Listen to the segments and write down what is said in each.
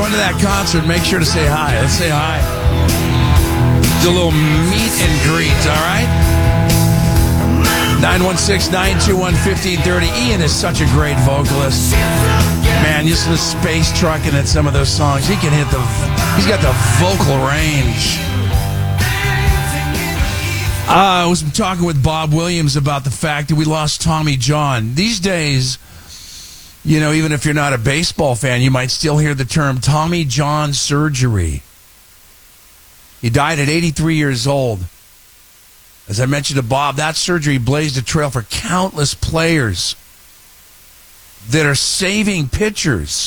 going to that concert, make sure to say hi. Let's say hi. Do a little meet and greet, all right? 916-921-1530. Ian is such a great vocalist. Man, just the space trucking at some of those songs. He's got the vocal range. I was talking with Bob Williams about the fact that we lost Tommy John. These days, you know, even if you're not a baseball fan, you might still hear the term Tommy John surgery. He died at 83 years old. As I mentioned to Bob, that surgery blazed a trail for countless players that are saving pitchers.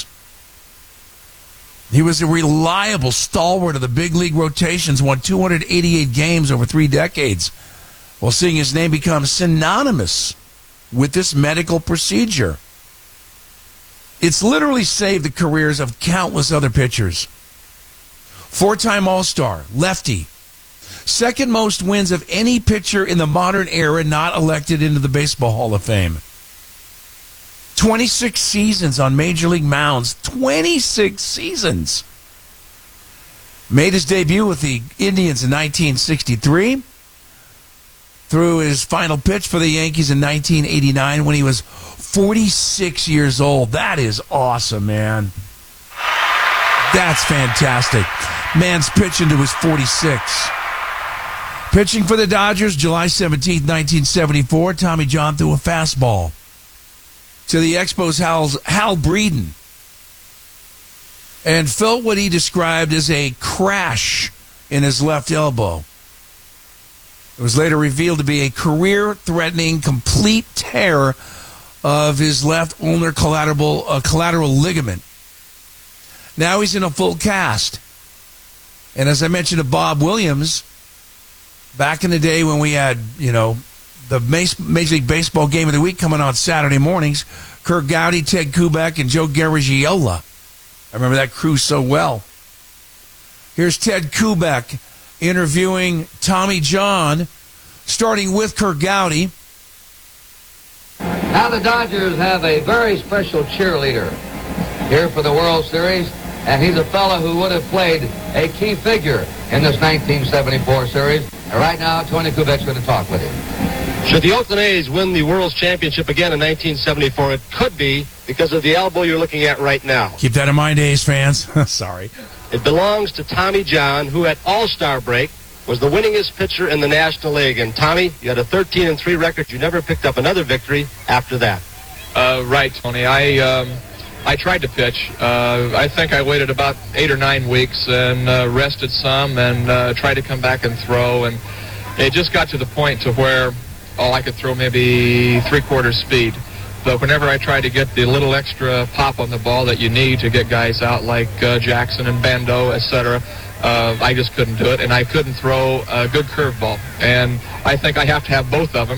He was a reliable stalwart of the big league rotations, won 288 games over 3 decades, while seeing his name become synonymous with this medical procedure. It's literally saved the careers of countless other pitchers. 4-time All-Star, lefty. Second most wins of any pitcher in the modern era not elected into the Baseball Hall of Fame. 26 seasons on Major League mounds. 26 seasons. Made his debut with the Indians in 1963. Threw his final pitch for the Yankees in 1989 when he was 46 years old. That is awesome, man. That's fantastic. Man's pitching to his 46. Pitching for the Dodgers, July 17, 1974, Tommy John threw a fastball to the Expos' Hal Breeden and felt what he described as a crash in his left elbow. It was later revealed to be a career-threatening, complete tear of his left ulnar collateral ligament. Now he's in a full cast. And as I mentioned to Bob Williams, back in the day when we had, you know, the Major League Baseball Game of the Week coming on Saturday mornings, Kirk Gowdy, Ted Kubek, and Joe Garagiola. I remember that crew so well. Here's Ted Kubek interviewing Tommy John, starting with Kirk Gowdy. Now the Dodgers have a very special cheerleader here for the World Series, and he's a fellow who would have played a key figure in this 1974 series. And right now, Tony Kubek's going to talk with him. Should the Oakland A's win the World's Championship again in 1974, it could be because of the elbow you're looking at right now. Keep that in mind, A's fans. Sorry. It belongs to Tommy John, who at All-Star break was the winningest pitcher in the National League. And Tommy, you had a 13-3 record. You never picked up another victory after that. Right, Tony. I tried to pitch. I think I waited about 8 or 9 weeks and rested some and tried to come back and throw. And it just got to the point to where I could throw maybe 3/4 speed. But whenever I tried to get the little extra pop on the ball that you need to get guys out like Jackson and Bando, etc., I just couldn't do it. And I couldn't throw a good curveball. And I think I have to have both of them.